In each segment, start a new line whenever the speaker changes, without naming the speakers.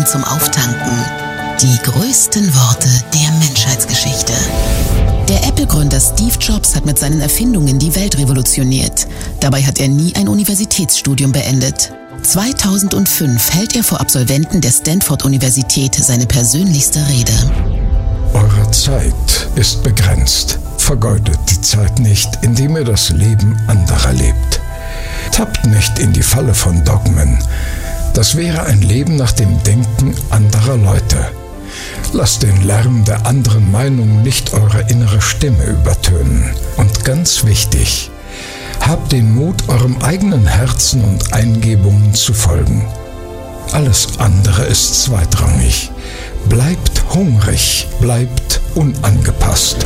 zum Auftanken. Die größten Worte der Menschheitsgeschichte. Der Apple-Gründer Steve Jobs hat mit seinen Erfindungen die Welt revolutioniert. Dabei hat er nie ein Universitätsstudium beendet. 2005 hält er vor Absolventen der Stanford-Universität seine persönlichste Rede.
Eure Zeit ist begrenzt. Vergeudet die Zeit nicht, indem ihr das Leben anderer lebt. Tappt nicht in die Falle von Dogmen. Das wäre ein Leben nach dem Denken anderer Leute. Lasst den Lärm der anderen Meinung nicht eure innere Stimme übertönen. Und ganz wichtig, habt den Mut, eurem eigenen Herzen und Eingebungen zu folgen. Alles andere ist zweitrangig. Bleibt hungrig, bleibt unangepasst.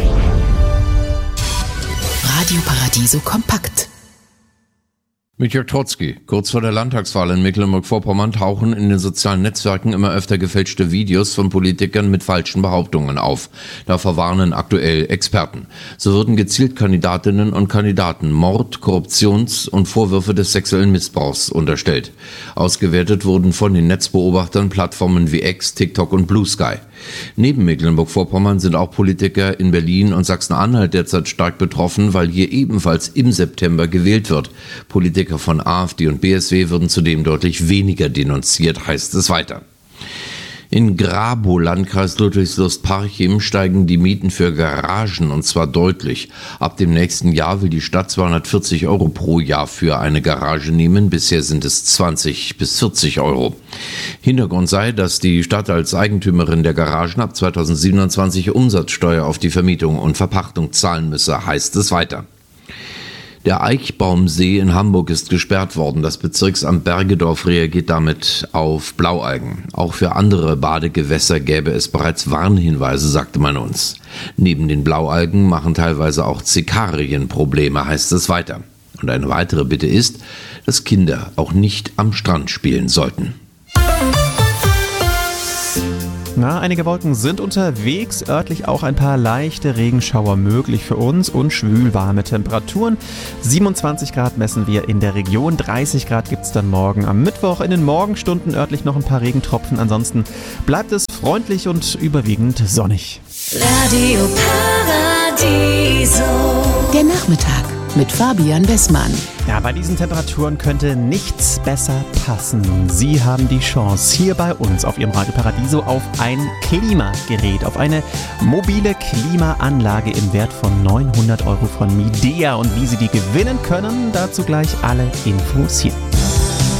Radio Paradiso kompakt.
Mit Jörg Trotzki. Kurz vor der Landtagswahl in Mecklenburg-Vorpommern tauchen in den sozialen Netzwerken immer öfter gefälschte Videos von Politikern mit falschen Behauptungen auf. Davor warnen aktuell Experten. So würden gezielt Kandidatinnen und Kandidaten Mord, Korruptions- und Vorwürfe des sexuellen Missbrauchs unterstellt. Ausgewertet wurden von den Netzbeobachtern Plattformen wie X, TikTok und Blue Sky. Neben Mecklenburg-Vorpommern sind auch Politiker in Berlin und Sachsen-Anhalt derzeit stark betroffen, weil hier ebenfalls im September gewählt wird. Politiker von AfD und BSW würden zudem deutlich weniger denunziert, heißt es weiter. In Grabow, Landkreis Ludwigslust-Parchim, steigen die Mieten für Garagen, und zwar deutlich. Ab dem nächsten Jahr will die Stadt 240 € pro Jahr für eine Garage nehmen. Bisher sind es 20 bis 40 €. Hintergrund sei, dass die Stadt als Eigentümerin der Garagen ab 2027 Umsatzsteuer auf die Vermietung und Verpachtung zahlen müsse, heißt es weiter. Der Eichbaumsee in Hamburg ist gesperrt worden. Das Bezirksamt Bergedorf reagiert damit auf Blaualgen. Auch für andere Badegewässer gäbe es bereits Warnhinweise, sagte man uns. Neben den Blaualgen machen teilweise auch Zikarien Probleme, heißt es weiter. Und eine weitere Bitte ist, dass Kinder auch nicht am Strand spielen sollten.
Einige Wolken sind unterwegs, örtlich auch ein paar leichte Regenschauer möglich für uns und schwülwarme Temperaturen. 27 Grad messen wir in der Region, 30 Grad gibt es dann morgen am Mittwoch. In den Morgenstunden örtlich noch ein paar Regentropfen, ansonsten bleibt es freundlich und überwiegend sonnig.
Radio Paradiso.
Der Nachmittag mit Fabian Wessmann.
Ja, bei diesen Temperaturen könnte nichts besser passen. Sie haben die Chance, hier bei uns auf Ihrem Radio Paradiso auf ein Klimagerät, auf eine mobile Klimaanlage im Wert von 900 € von Midea. Und wie Sie die gewinnen können, dazu gleich alle Infos hier.